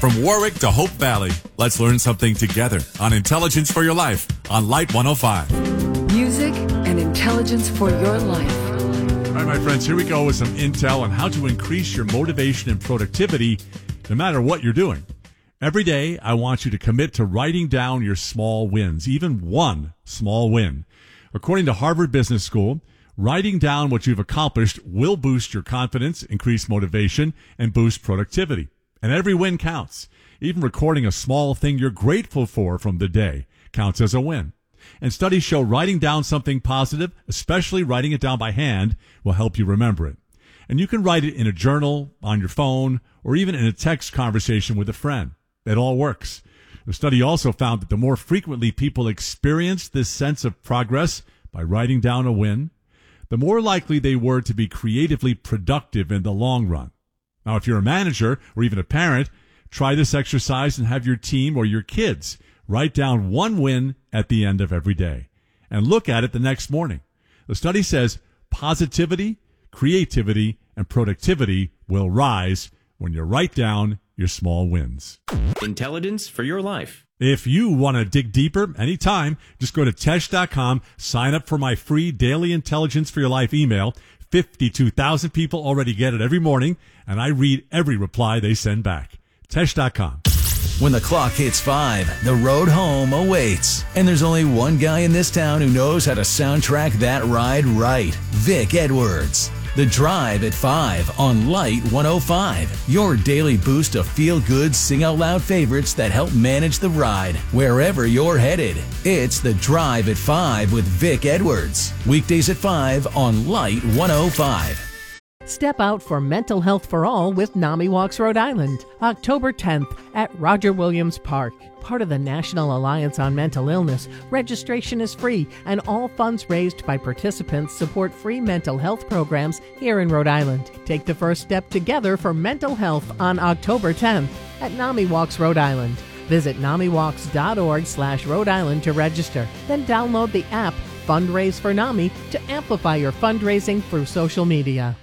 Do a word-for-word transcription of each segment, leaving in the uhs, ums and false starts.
From Warwick to Hope Valley, let's learn something together on Intelligence for Your Life on Light one oh five. Music and intelligence for your life. All right, my friends, here we go with some intel on how to increase your motivation and productivity no matter what you're doing. Every day, I want you to commit to writing down your small wins, even one small win. According to Harvard Business School, writing down what you've accomplished will boost your confidence, increase motivation, and boost productivity. And every win counts. Even recording a small thing you're grateful for from the day counts as a win. And studies show writing down something positive, especially writing it down by hand, will help you remember it. And you can write it in a journal, on your phone, or even in a text conversation with a friend. It all works. The study also found that the more frequently people experience this sense of progress by writing down a win, the more likely they were to be creatively productive in the long run. Now, if you're a manager or even a parent, try this exercise and have your team or your kids write down one win at the end of every day and look at it the next morning. The study says positivity, creativity, and productivity will rise when you write down your small wins. Intelligence for your life. If you want to dig deeper anytime, just go to tesh dot com, sign up for my free daily Intelligence for Your Life email. fifty-two thousand people already get it every morning, and I read every reply they send back. tesh dot com. When the clock hits five, the road home awaits. And there's only one guy in this town who knows how to soundtrack that ride right. Vic Edwards. The Drive at five on Light one oh five. Your daily boost of feel-good, sing-out-loud favorites that help manage the ride wherever you're headed. It's The Drive at five with Vic Edwards. Weekdays at five on Light one oh five. Step out for Mental Health for All with NAMI Walks Rhode Island, October tenth at Roger Williams Park. Part of the National Alliance on Mental Illness, registration is free, and all funds raised by participants support free mental health programs here in Rhode Island. Take the first step together for mental health on October tenth at NAMI Walks Rhode Island. Visit namiwalks.org slash Rhode Island to register. Then download the app Fundraise for NAMI to amplify your fundraising through social media.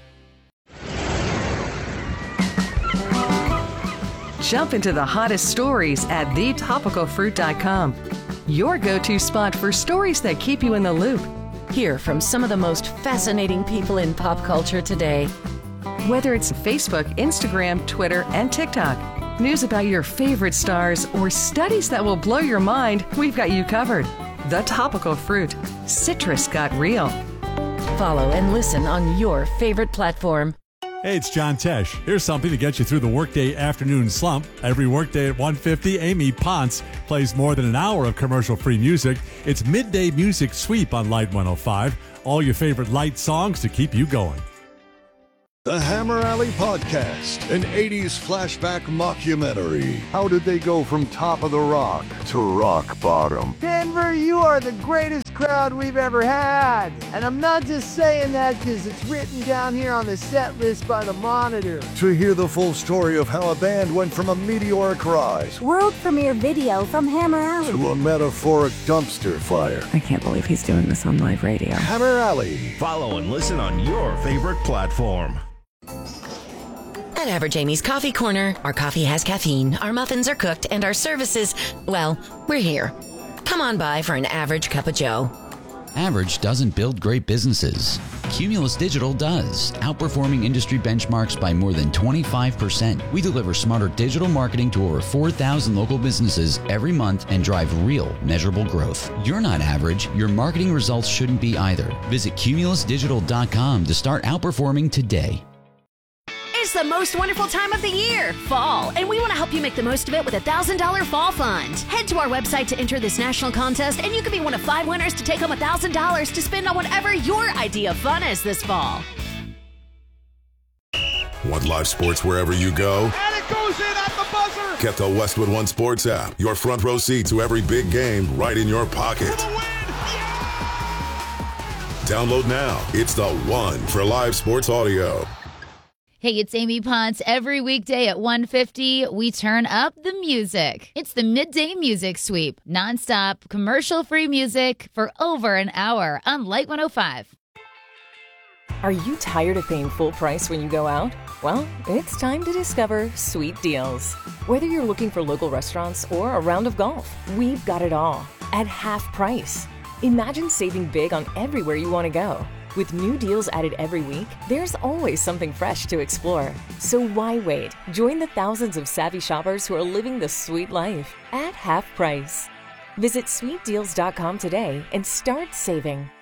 Jump into the hottest stories at the topical fruit dot com. Your go-to spot for stories that keep you in the loop. Hear from some of the most fascinating people in pop culture today. Whether it's Facebook, Instagram, Twitter, and TikTok, news about your favorite stars, or studies that will blow your mind, we've got you covered. The Topical Fruit. Citrus got real. Follow and listen on your favorite platform. Hey, it's John Tesh. Here's something to get you through the workday afternoon slump. Every workday at one fifty, Amy Ponce plays more than an hour of commercial-free music. It's Midday Music Sweep on Light one oh five. All your favorite light songs to keep you going. The Hammer Alley Podcast, an eighties flashback mockumentary. How did they go from top of the rock to rock bottom? Denver, you are the greatest crowd we've ever had. And I'm not just saying that because it's written down here on the set list by the Monitor. To hear the full story of how a band went from a meteoric rise, world premiere video from Hammer Alley, to a metaphoric dumpster fire. I can't believe he's doing this on live radio. Hammer Alley. Follow and listen on your favorite platform. At Average Amy's Coffee Corner, our coffee has caffeine, our muffins are cooked, and our services, well, we're here. Come on by for an average cup of joe. Average doesn't build great businesses. Cumulus Digital does, outperforming industry benchmarks by more than twenty-five percent. We deliver smarter digital marketing to over four thousand local businesses every month and drive real, measurable growth. You're not average. Your marketing results shouldn't be either. Visit cumulus digital dot com to start outperforming today. It's the most wonderful time of the year, fall, and we want to help you make the most of it with a one thousand dollars Fall Fund. Head to our website to enter this national contest, and you can be one of five winners to take home one thousand dollars to spend on whatever your idea of fun is this fall. Want live sports wherever you go? And it goes in at the buzzer! Get the Westwood One Sports app. Your front row seat to every big game right in your pocket. Download now. It's the one for live sports audio. Hey, it's Amy Ponce. Every weekday at one fifty, we turn up the music. It's the Midday Music Sweep. Nonstop, commercial-free music for over an hour on Light one oh five. Are you tired of paying full price when you go out? Well, it's time to discover Sweet Deals. Whether you're looking for local restaurants or a round of golf, we've got it all at half price. Imagine saving big on everywhere you want to go. With new deals added every week, there's always something fresh to explore. So why wait? Join the thousands of savvy shoppers who are living the sweet life at half price. Visit sweet deals dot com today and start saving.